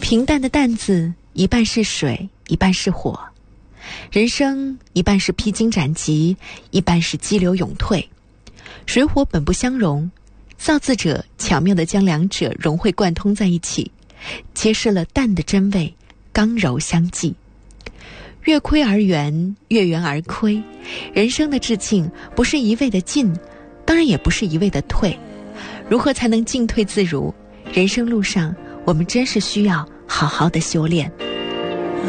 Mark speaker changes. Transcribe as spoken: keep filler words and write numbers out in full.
Speaker 1: 平淡的淡字，一半是水，一半是火。人生一半是披荆斩棘，一半是激流勇退。水火本不相容，造字者巧妙地将两者融会贯通在一起，揭示了淡的真味，刚柔相济。越亏而圆，越圆而亏。人生的致敬不是一味的进，当然也不是一味的退。如何才能进退自如？人生路上，我们真是需要好好的修炼。